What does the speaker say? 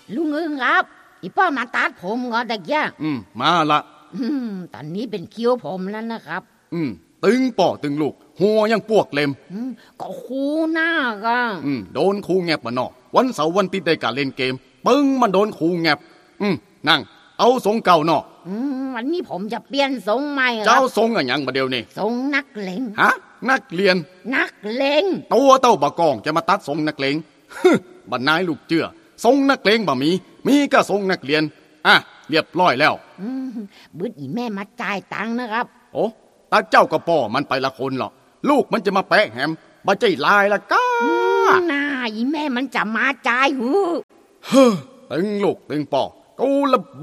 ลุงอึ่งครับอีป้อมาตัดผมก่อนตะเกียมาละตอนนี้เป็นคิวผมแล้วนะครับตึงป่อตึงลูกหัวยังปวกเล็มก็คูหน้าก็โดนครูแงบมาเนาะวันเสาร์วันติดได้การเล่นเกมปึ้งมันโดนครูแงบนั่งเอาทรงเก่าเนาะวันนี้ผมจะเปลี่ยนทรงใหม่เจ้าทรงอะไรยังมาเดียวนี่ทรงนักเลงฮะนักเรียนนักเลงตัวเต้าบะกองจะมาตัดทรงนักเลงบัดนายลูกเจือทรงนักเลงบ่มีก็ทรงนักเรียนเรียบร้อยแล้วบึดอีแม่มาจ่ายตังค์นะครับโอ้ตาเจ้ากับป่อมันไปละคนหรอลูกมันจะมาแปะแหมบ่ใจลายละก้าน่าอีแม่มันจะมาจ่ายหูตึงลูกตึงป่อกูละ